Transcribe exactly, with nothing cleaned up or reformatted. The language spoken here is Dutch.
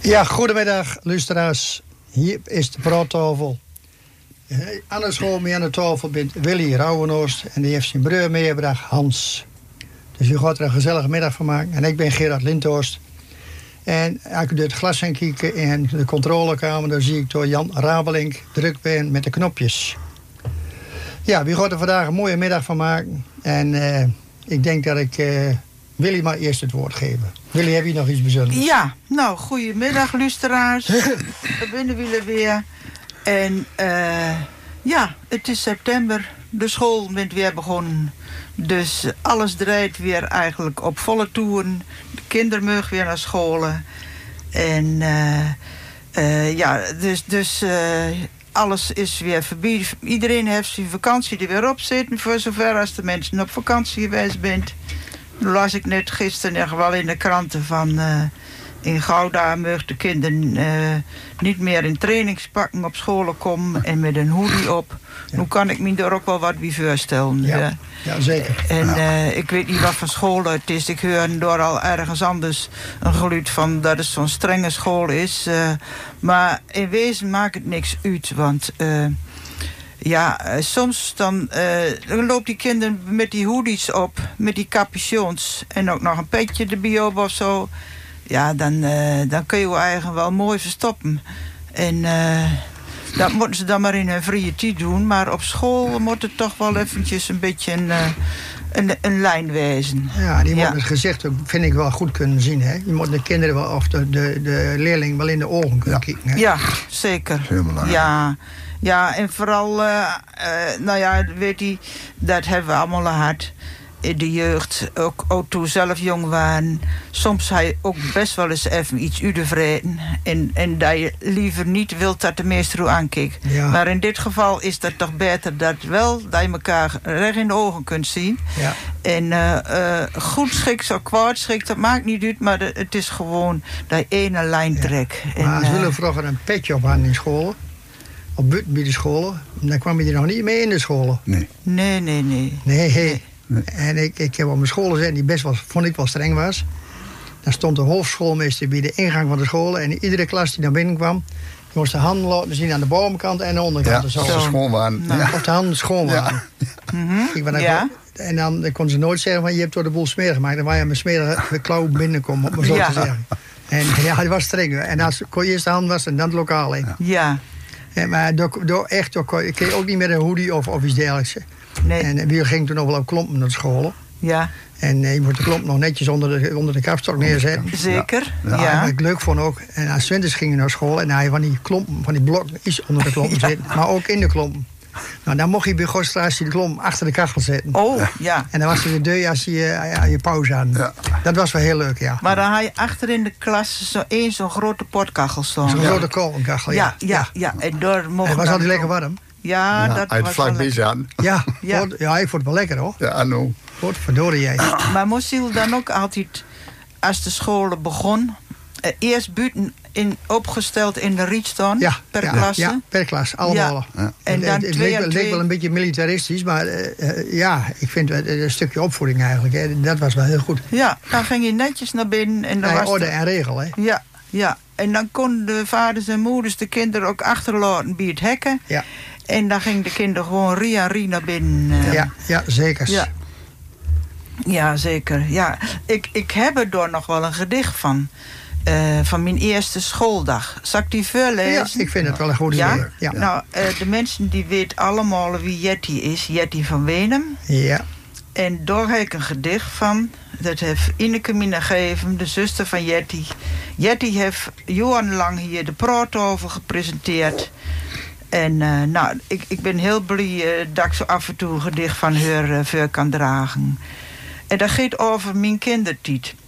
Ja, goedemiddag, luisteraars. Hier is de praattafel. Aan de school mee aan de tafel bent Willy Rauwenhorst en die heeft zijn broer meegebracht, Hans. Dus u gaat er een gezellige middag van maken. En ik ben Gerard Lindhorst. En als ik door het glas heen kijk in de controlekamer, dan zie ik door Jan Rabelink druk ben met de knopjes. Ja, we gaan er vandaag een mooie middag van maken. En uh, ik denk dat ik uh, Willy maar eerst het woord geven. Willy, heb je nog iets bijzonders? Ja, nou, goedemiddag, luisteraars. Daar binnen willen weer. En uh, ja, het is september. De school bent weer begonnen. Dus alles draait weer eigenlijk op volle toeren. De kinderen mogen weer naar scholen. En uh, uh, ja, dus, dus uh, alles is weer voorbij. Iedereen heeft zijn vakantie er weer op zitten. Voor zover als de mensen op vakantie geweest bent. Las ik net gisteren echt wel in de kranten van... Uh, in Gouda mogen de kinderen uh, niet meer in trainingspakken op scholen komen en met een hoodie op. Ja. Nu kan ik me er ook wel wat bij voorstellen. Ja, uh, ja zeker. En ja. Uh, ik weet niet wat voor school het is. Ik hoor door al ergens anders een geluid van dat het zo'n strenge school is. Uh, maar in wezen maakt het niks uit, want... Uh, Ja, uh, soms dan, uh, dan loopt die kinderen met die hoodies op, met die capuchons en ook nog een petje erbij op of zo. Ja, dan, uh, dan kun je je eigen wel mooi verstoppen. En uh, dat moeten ze dan maar in hun vrije tijd doen. Maar op school moet het toch wel eventjes een beetje een, uh, een, een lijn wezen. Ja, die moet ja. het gezicht ook, vind ik, wel goed kunnen zien. Hè? Je moet de kinderen wel, of de, de, de leerling wel in de ogen kunnen ja. kijken. Hè? Ja, zeker. Heel belangrijk. Ja. Ja, en vooral, uh, uh, nou ja, weet je, dat hebben we allemaal gehad. In de jeugd, ook, ook toen we zelf jong waren. Soms had je ook best wel eens even iets udevreten. En, en dat je liever niet wilt dat de meester u aankijkt. Ja. Maar in dit geval is dat toch beter dat wel, dat je elkaar recht in de ogen kunt zien. Ja. En uh, uh, goed schikt of kwaad schikt, dat maakt niet uit. Maar de, het is gewoon dat je ene lijn trekt. Ja. Maar en, ze willen uh, vroeger een petje op aan in scholen. Op buiten bij de scholen. Dan kwam je er nog niet mee in de scholen. Nee. Nee, nee, nee. Nee, hey. nee. En ik, ik heb op mijn scholen gezeten die best wel, vond ik wel streng was. Daar stond de hoofdschoolmeester bij de ingang van de scholen. En iedere klas die naar binnen kwam, die moest de handen laten zien aan de bovenkant en de onderkant. Ja, zo. als ze schoon waren. Nou. Ja. Of de handen schoon waren. Ja. Mm-hmm. Ik ben Ja. En dan, dan kon ze nooit zeggen van je hebt door de boel smerig gemaakt. Dan waar je met smerige klauw binnenkomen, om maar zo Ja. te zeggen. En ja, die was streng. En dan kon je eerst de hand wassen en dan het lokaal in. Ja. Ja. Ja, maar door, door echt, door, ik kreeg ook niet meer een hoodie of, of iets dergelijks. Nee. En uh, we gingen toen nog wel op klompen naar de scholen. Ja. En uh, je moet de klomp nog netjes onder de, onder de kapstok neerzetten. Zeker. Ja. Ja. Ja, Ja. wat ik leuk vond ook. En als winters gingen naar school en dan had je van die klompen, van die blokken iets onder de klompen Ja. zitten. Maar ook in de klompen. Nou, dan mocht je bij Godstraatje de klomp achter de kachel zetten. Oh, ja. En dan was er de deur als je ja, je pauze had. Ja. Dat was wel heel leuk, ja. Maar dan had je achter in de klas zo één zo'n grote potkachel staan. Zo'n ja. grote kolenkachel, ja. Ja, ja, ja. En daar mocht En het was dan altijd lekker ook- warm. Ja, Ja, dat uit was vlak wel bij lekker. aan. Ja, Ja. ja. ja, ik vond het wel lekker hoor. Ja, nou. Goed, verdorie jij. Maar moest je dan ook altijd, als de scholen begon, eh, eerst buiten in, opgesteld in de riet staan Ja, per ja, klasse? ja, per klas, allemaal. Ja. En dan het het twee leek, en wel- leek twee. wel een beetje militaristisch, maar uh, uh, ja, ik vind het een stukje opvoeding eigenlijk. Hè. Dat was wel heel goed. Ja, dan ging je netjes naar binnen en dan Ja, was orde er- en regel, hè. Ja, ja. En dan konden de vaders en moeders de kinderen ook achterlaten bij het hekken. Ja, En dan gingen de kinderen gewoon ria rie naar binnen. eh. ja, ja zeker. Ja. Ja, zeker. Ja. Ik, ik heb er door nog wel een gedicht van. eh, van mijn eerste schooldag. Zal ik die Ja, voorlezen? ik vind het wel een goed idee. Ja? Ja. Nou, eh, de mensen die weten allemaal wie Jetty is. Jetty van Wenum. Ja. En daar heb ik een gedicht van. Dat heeft Ineke me gegeven, de zuster van Jetty. Jetty heeft jarenlang hier de praattafel gepresenteerd. En uh, nou, ik, ik ben heel blij uh, dat ik zo af en toe een gedicht van haar uh, voor kan dragen. En dat gaat over mijn kindertijd.